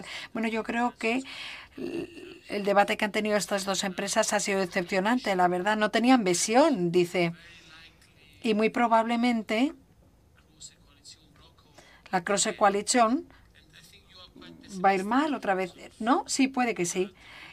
Bueno, yo creo que el debate que han tenido estas dos empresas ha sido decepcionante, la verdad. No tenían visión, dice. Y muy probablemente la Cross Coalition va a ir mal otra vez. ¿No? Sí, puede que sí.